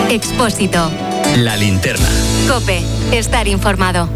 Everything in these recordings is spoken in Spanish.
Expósito. La linterna. COPE. Estar informado.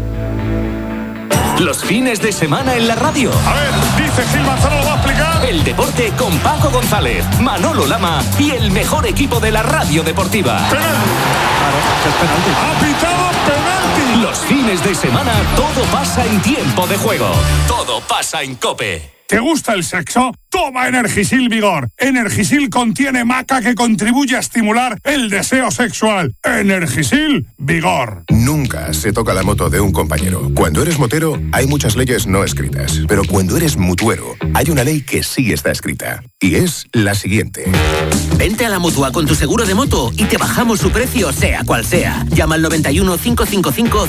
Los fines de semana en la radio. A ver, dice Gil Manzano, lo va a explicar. El deporte con Paco González, Manolo Lama y el mejor equipo de la radio deportiva. Penalti. Claro, es penalti. Ha pitado penalti. Los fines de semana todo pasa en tiempo de juego. Todo pasa en COPE. ¿Te gusta el sexo? Toma Energisil Vigor. Energisil contiene maca que contribuye a estimular el deseo sexual. Energisil Vigor. Nunca se toca la moto de un compañero. Cuando eres motero, hay muchas leyes no escritas. Pero cuando eres mutuero, hay una ley que sí está escrita. Y es la siguiente. Vente a la Mutua con tu seguro de moto y te bajamos su precio, sea cual sea. Llama al 91 555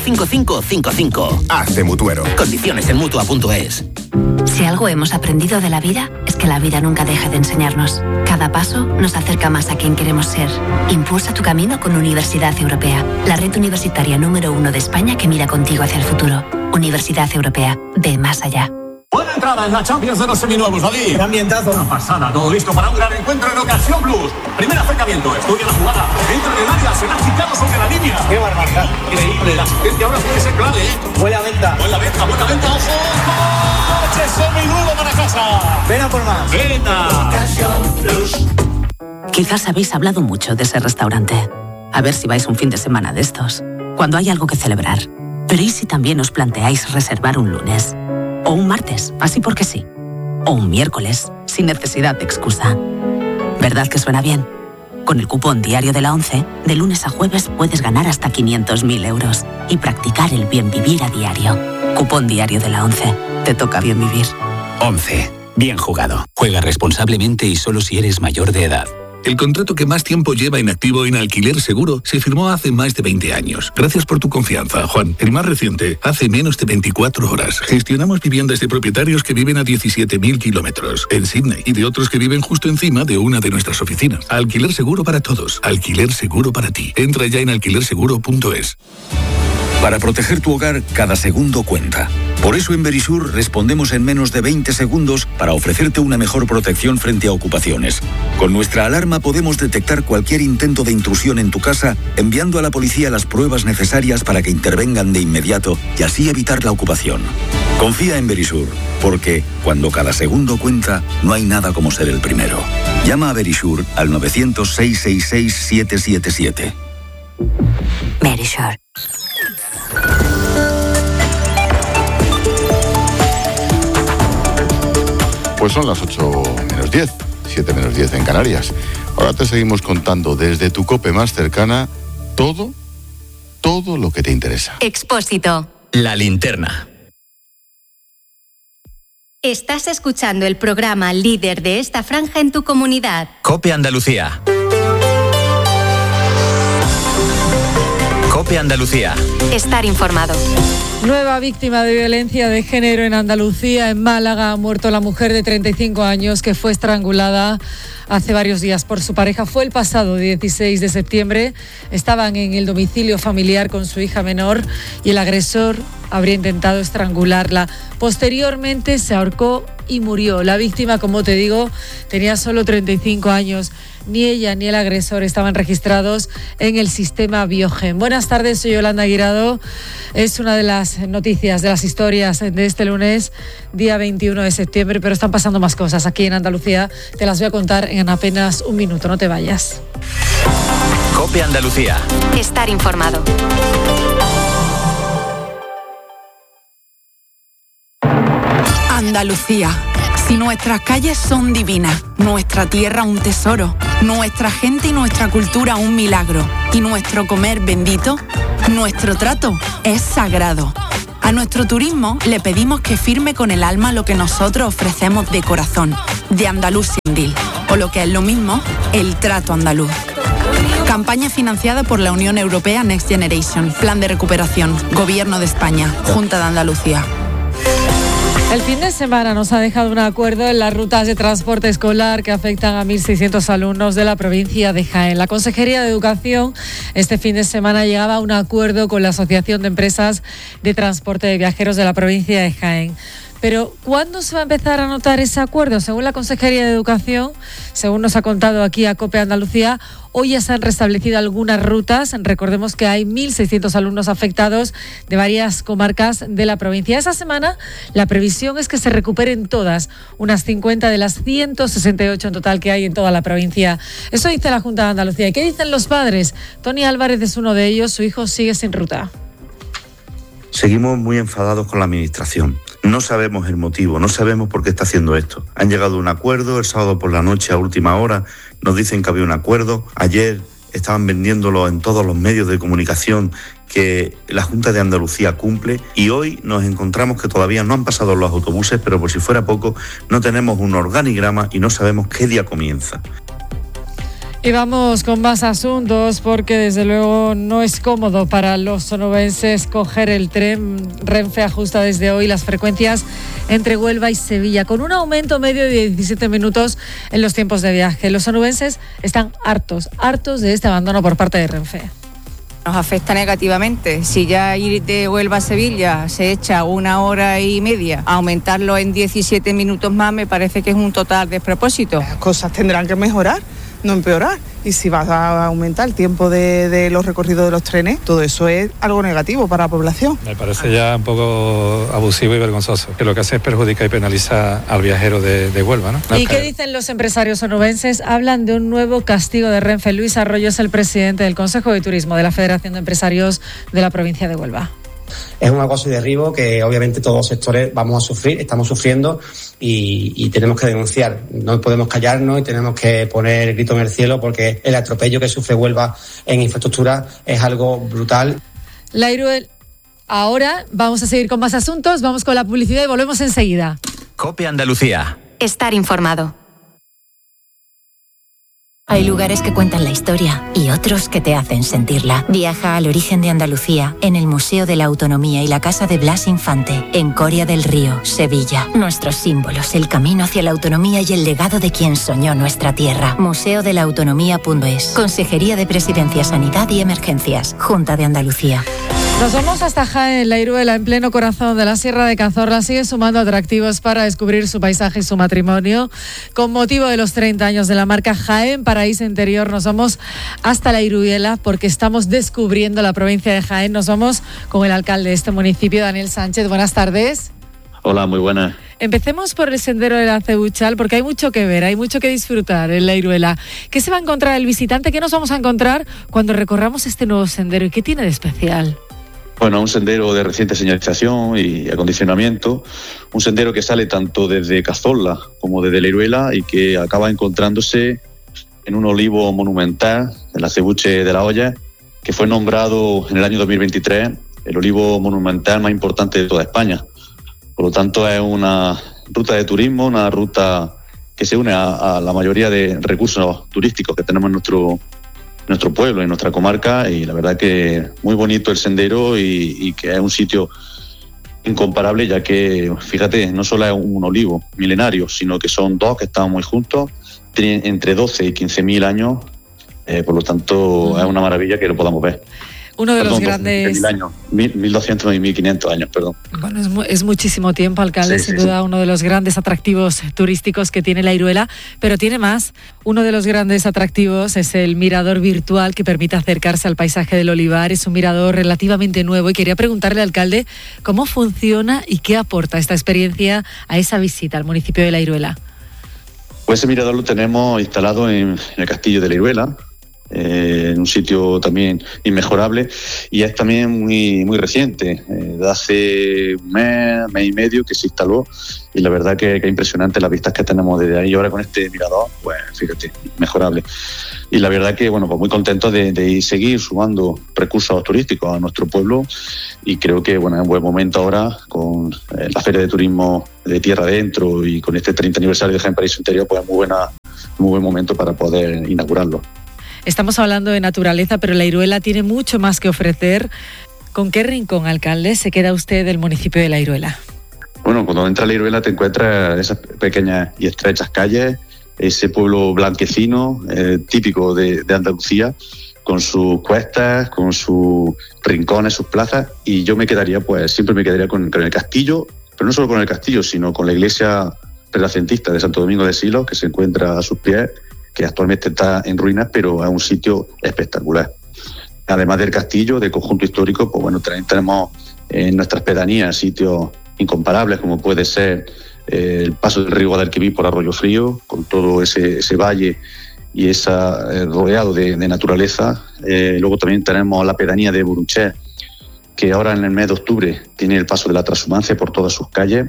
5555. Hazte mutuero. Condiciones en Mutua.es. Si algo hemos aprendido de la vida, es que la vida nunca deja de enseñarnos. Cada paso nos acerca más a quien queremos ser. Impulsa tu camino con Universidad Europea, la red universitaria número 1 de España que mira contigo hacia el futuro. Universidad Europea, ve más allá. Buena entrada en la Champions de los seminuevos, David. ¡Qué ambientazo! Una pasada, todo listo para un gran encuentro en Ocasión Plus. Primer acercamiento, estudia la jugada, entra en el área, será quitado sobre la línea. ¡Qué barbaridad! Increíble, la asistencia ahora puede ser clave, ¿eh? Buena venta, buena venta, ojo. ¡Coche seminuevo para casa! ¡Ven a por más! ¡Venta! Ocasión Plus. Quizás habéis hablado mucho de ese restaurante. A ver si vais un fin de semana de estos, cuando hay algo que celebrar. Pero ¿y si también os planteáis reservar un lunes? O un martes, así porque sí. O un miércoles, sin necesidad de excusa. ¿Verdad que suena bien? Con el cupón diario de la ONCE, de lunes a jueves puedes ganar hasta 500.000 euros y practicar el bien vivir a diario. Cupón diario de la ONCE. Te toca bien vivir. 11. Bien jugado. Juega responsablemente y solo si eres mayor de edad. El contrato que más tiempo lleva inactivo en Alquiler Seguro se firmó hace más de 20 años. Gracias por tu confianza, Juan. El más reciente, hace menos de 24 horas. Gestionamos viviendas de propietarios que viven a 17.000 kilómetros en Sydney y de otros que viven justo encima de una de nuestras oficinas. Alquiler Seguro para todos. Alquiler Seguro para ti. Entra ya en alquilerseguro.es. Para proteger tu hogar, cada segundo cuenta. Por eso en Verisur respondemos en menos de 20 segundos para ofrecerte una mejor protección frente a ocupaciones. Con nuestra alarma podemos detectar cualquier intento de intrusión en tu casa, enviando a la policía las pruebas necesarias para que intervengan de inmediato y así evitar la ocupación. Confía en Verisur, porque cuando cada segundo cuenta, no hay nada como ser el primero. Llama a Verisur al 900-666-777. Verisur. Pues son las 8:10, 7:10 en Canarias. Ahora te seguimos contando desde tu COPE más cercana todo lo que te interesa. Expósito. La linterna. Estás escuchando el programa líder de esta franja en tu comunidad. COPE Andalucía. COPE Andalucía. Estar informado. Nueva víctima de violencia de género en Andalucía. En Málaga ha muerto la mujer de 35 años que fue estrangulada hace varios días por su pareja. Fue el pasado 16 de septiembre. Estaban en el domicilio familiar con su hija menor y el agresor habría intentado estrangularla. Posteriormente se ahorcó y murió. La víctima, como te digo, tenía solo 35 años. Ni ella ni el agresor estaban registrados en el sistema Biogen. Buenas tardes, soy Yolanda Guirado. Es una de las noticias, de las historias de este lunes, día 21 de septiembre, pero están pasando más cosas aquí en Andalucía. Te las voy a contar en apenas un minuto, no te vayas. COPE Andalucía. Estar informado. Andalucía. Si nuestras calles son divinas, nuestra tierra un tesoro, nuestra gente y nuestra cultura un milagro, y nuestro comer bendito, nuestro trato es sagrado. A nuestro turismo le pedimos que firme con el alma lo que nosotros ofrecemos de corazón, de andaluz sin deal, o lo que es lo mismo, el trato andaluz. Campaña financiada por la Unión Europea Next Generation, Plan de Recuperación, Gobierno de España, Junta de Andalucía. El fin de semana nos ha dejado un acuerdo en las rutas de transporte escolar que afectan a 1.600 alumnos de la provincia de Jaén. La Consejería de Educación este fin de semana llegaba a un acuerdo con la Asociación de Empresas de Transporte de Viajeros de la provincia de Jaén. Pero ¿cuándo se va a empezar a notar ese acuerdo? Según la Consejería de Educación, según nos ha contado aquí a COPE Andalucía, hoy ya se han restablecido algunas rutas. Recordemos que hay 1.600 alumnos afectados de varias comarcas de la provincia. Esa semana la previsión es que se recuperen todas, unas 50 de las 168 en total que hay en toda la provincia. Eso dice la Junta de Andalucía. ¿Y qué dicen los padres? Tony Álvarez es uno de ellos, su hijo sigue sin ruta. Seguimos muy enfadados con la administración. No sabemos el motivo, no sabemos por qué está haciendo esto. Han llegado a un acuerdo, el sábado por la noche a última hora nos dicen que había un acuerdo. Ayer estaban vendiéndolo en todos los medios de comunicación que la Junta de Andalucía cumple, y hoy nos encontramos que todavía no han pasado los autobuses, pero por si fuera poco, no tenemos un organigrama y no sabemos qué día comienza. Y vamos con más asuntos, porque desde luego no es cómodo para los onubenses coger el tren. Renfe ajusta desde hoy las frecuencias entre Huelva y Sevilla, con un aumento medio de 17 minutos en los tiempos de viaje. Los onubenses están hartos de este abandono por parte de Renfe. Nos afecta negativamente. Si ya ir de Huelva a Sevilla se echa 1 hora y media, aumentarlo en 17 minutos más me parece que es un total despropósito. Las cosas tendrán que mejorar, no empeorar. Y si va a aumentar el tiempo de los recorridos de los trenes, todo eso es algo negativo para la población. Me parece ya un poco abusivo y vergonzoso, que lo que hace es perjudicar y penaliza al viajero de Huelva, ¿no? ¿Y qué dicen los empresarios onubenses? Hablan de un nuevo castigo de Renfe. Luis Arroyo es el presidente del Consejo de Turismo de la Federación de Empresarios de la provincia de Huelva. Es un acoso y derribo que obviamente todos los sectores vamos a sufrir, estamos sufriendo y tenemos que denunciar. No podemos callarnos y tenemos que poner el grito en el cielo, porque el atropello que sufre Huelva en infraestructura es algo brutal. La Iruel, ahora vamos a seguir con más asuntos, vamos con la publicidad y volvemos enseguida. COPE Andalucía. Estar informado. Hay lugares que cuentan la historia y otros que te hacen sentirla. Viaja al origen de Andalucía en el Museo de la Autonomía y la Casa de Blas Infante, en Coria del Río, Sevilla. Nuestros símbolos, el camino hacia la autonomía y el legado de quien soñó nuestra tierra. museodelaautonomía.es. Consejería de Presidencia, Sanidad y Emergencias. Junta de Andalucía. Nos vamos hasta Jaén. La Iruela, en pleno corazón de la Sierra de Cazorla, sigue sumando atractivos para descubrir su paisaje y su patrimonio. Con motivo de los 30 años de la marca Jaén Paraíso Interior, nos vamos hasta la Iruela porque estamos descubriendo la provincia de Jaén. Nos vamos con el alcalde de este municipio, Daniel Sánchez. Buenas tardes. Hola, muy buenas. Empecemos por el sendero de la Cebuchal, porque hay mucho que ver, hay mucho que disfrutar en la Iruela. ¿Qué se va a encontrar el visitante? ¿Qué nos vamos a encontrar cuando recorramos este nuevo sendero y qué tiene de especial? Bueno, un sendero de reciente señalización y acondicionamiento, un sendero que sale tanto desde Cazorla como desde la Iruela y que acaba encontrándose en un olivo monumental, en la Cebuche de la Hoya, que fue nombrado en el año 2023 el olivo monumental más importante de toda España. Por lo tanto, es una ruta de turismo, una ruta que se une a la mayoría de recursos turísticos que tenemos en nuestro pueblo, en nuestra comarca, y la verdad que muy bonito el sendero y que es un sitio incomparable, ya que, fíjate, no solo es un olivo milenario, sino que son dos que están muy juntos, tienen entre 12 y 15.000 años, por lo tanto es una maravilla que lo podamos ver. Uno de los grandes... 1.200 años, 1.200 y 1.500 años, perdón. Bueno, es muchísimo tiempo, alcalde, sin duda uno de los grandes atractivos turísticos que tiene la Iruela, pero tiene más. Uno de los grandes atractivos es el mirador virtual que permite acercarse al paisaje del olivar. Es un mirador relativamente nuevo y quería preguntarle, alcalde, cómo funciona y qué aporta esta experiencia a esa visita al municipio de la Iruela. Pues ese mirador lo tenemos instalado en el castillo de la Iruela, en un sitio también inmejorable, y es también muy reciente, de hace un mes y medio que se instaló, y la verdad que es impresionante las vistas que tenemos desde ahí. Y ahora con este mirador, pues fíjate, mejorable. Y la verdad que, bueno, pues muy contento de seguir sumando recursos turísticos a nuestro pueblo, y creo que, bueno, es un buen momento ahora con la Feria de Turismo de Tierra Adentro y con este 30 aniversario de Jaén Paraíso Interior, pues es muy buen momento para poder inaugurarlo. Estamos hablando de naturaleza, pero la Iruela tiene mucho más que ofrecer. ¿Con qué rincón, alcalde, se queda usted del municipio de la Iruela? Bueno, cuando entras a la Iruela te encuentras esas pequeñas y estrechas calles, ese pueblo blanquecino, típico de Andalucía, con sus cuestas, con sus rincones, sus plazas, y yo siempre me quedaría con el castillo pero no solo con el castillo, sino con la iglesia renacentista de Santo Domingo de Silos, que se encuentra a sus pies, que actualmente está en ruinas, pero es un sitio espectacular. Además del castillo, del conjunto histórico, pues bueno, también tenemos en nuestras pedanías sitios incomparables, como puede ser el paso del río Guadalquivir por Arroyo Frío, con todo ese valle y ese rodeado de naturaleza. Luego también tenemos la pedanía de Burunché, que ahora en el mes de octubre tiene el paso de la Transhumancia por todas sus calles,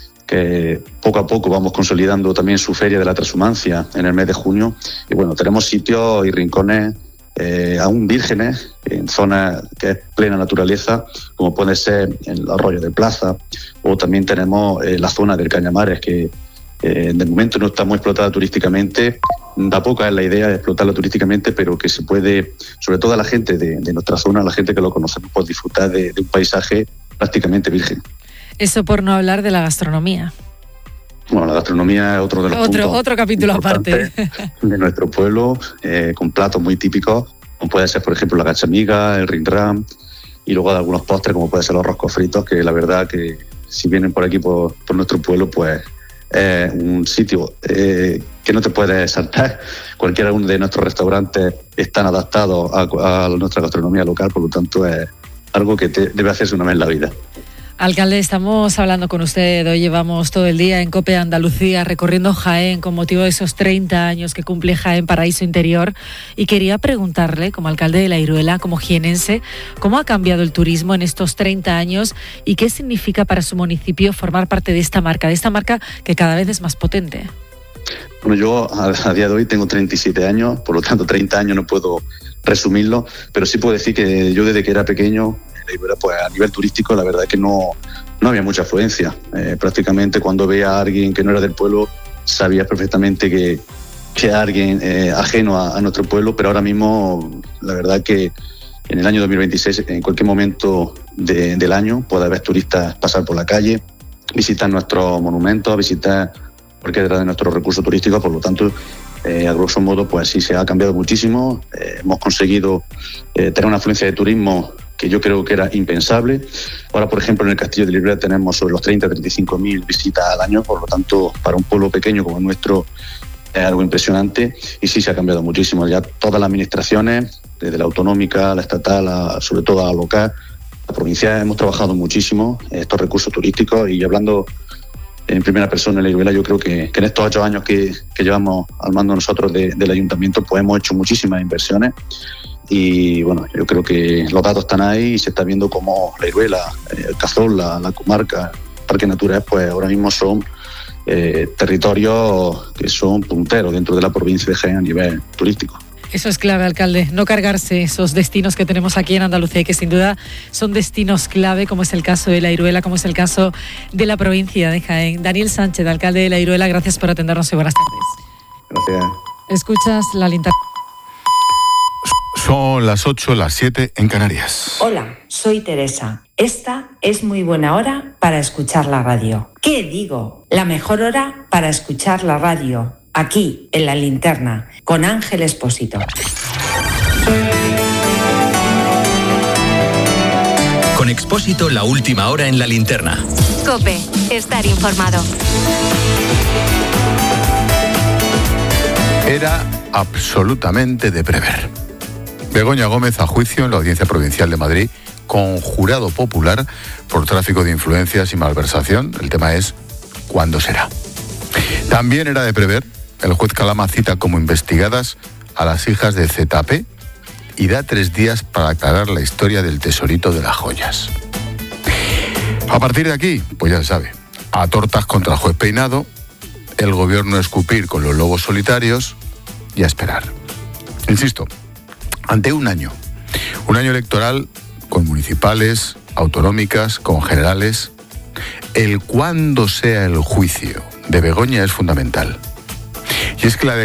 que poco a poco vamos consolidando también su feria de la Transhumancia en el mes de junio. Y bueno, tenemos sitios y rincones aún vírgenes en zonas que es plena naturaleza, como puede ser el Arroyo de Plaza, o también tenemos la zona del Cañamares, que de momento no está muy explotada turísticamente. Tampoco es la idea de explotarla turísticamente, pero que se puede, sobre todo a la gente de nuestra zona, la gente que lo conocemos, pues disfrutar de un paisaje prácticamente virgen. Eso por no hablar de la gastronomía. Bueno, la gastronomía es otro de los puntos otro capítulo aparte de nuestro pueblo, con platos muy típicos, como puede ser, por ejemplo, la gachamiga, el rinram, y luego de algunos postres, como puede ser los roscos fritos, que la verdad que si vienen por aquí, por nuestro pueblo, pues es un sitio que no te puedes saltar. Cualquiera de nuestros restaurantes están adaptados a nuestra gastronomía local, por lo tanto es algo que debe hacerse una vez en la vida. Alcalde, estamos hablando con usted. Hoy llevamos todo el día en COPE Andalucía recorriendo Jaén con motivo de esos 30 años que cumple Jaén Paraíso Interior, y quería preguntarle, como alcalde de La Iruela, como jienense, ¿cómo ha cambiado el turismo en estos 30 años y qué significa para su municipio formar parte de esta marca que cada vez es más potente? Bueno, yo a día de hoy tengo 37 años, por lo tanto 30 años no puedo resumirlo, pero sí puedo decir que yo desde que era pequeño, La Iruela, pues a nivel turístico, la verdad es que no había mucha afluencia. Prácticamente cuando veía a alguien que no era del pueblo, sabía perfectamente que era alguien ajeno a nuestro pueblo, pero ahora mismo, la verdad que en el año 2026, en cualquier momento del año, puede haber turistas pasar por la calle, visitar nuestros monumentos, visitar cualquiera de nuestros recursos turísticos. Por lo tanto, a grosso modo, pues sí, se ha cambiado muchísimo. Hemos conseguido tener una afluencia de turismo que yo creo que era impensable. Ahora, por ejemplo, en el Castillo de La Iruela tenemos sobre los 30-35.000 visitas al año, por lo tanto, para un pueblo pequeño como el nuestro es algo impresionante, y sí se ha cambiado muchísimo. Ya todas las administraciones, desde la autonómica, la estatal, sobre todo a la local, la provincial, hemos trabajado muchísimo estos recursos turísticos, y hablando en primera persona en La Iruela, yo creo que en estos 8 años que llevamos al mando nosotros del ayuntamiento, pues hemos hecho muchísimas inversiones. Y bueno, yo creo que los datos están ahí y se está viendo cómo La Iruela, el Cazorla, la comarca, Parques Naturales, pues ahora mismo son territorios que son punteros dentro de la provincia de Jaén a nivel turístico. Eso es clave, alcalde, no cargarse esos destinos que tenemos aquí en Andalucía y que sin duda son destinos clave, como es el caso de La Iruela, como es el caso de la provincia de Jaén. Daniel Sánchez, alcalde de La Iruela, gracias por atendernos y buenas tardes. Gracias. Escuchas la linterna. Son las 8, las 7 en Canarias. Hola, soy Teresa. Esta es muy buena hora para escuchar la radio. ¿Qué digo? La mejor hora para escuchar la radio. Aquí, en La Linterna, con Ángel Expósito. Con Expósito, la última hora en La Linterna. COPE, estar informado. Era absolutamente de prever. Begoña Gómez a juicio en la Audiencia Provincial de Madrid con jurado popular por tráfico de influencias y malversación. El tema es ¿cuándo será? También era de prever. El juez Calama cita como investigadas a las hijas de ZP y da 3 días para aclarar la historia del tesorito de las joyas. A partir de aquí, pues ya se sabe, a tortas contra el juez Peinado, el gobierno a escupir con los lobos solitarios y a esperar. Insisto, ante un año electoral con municipales, autonómicas, con generales, el cuándo sea el juicio de Begoña es fundamental. Y es que la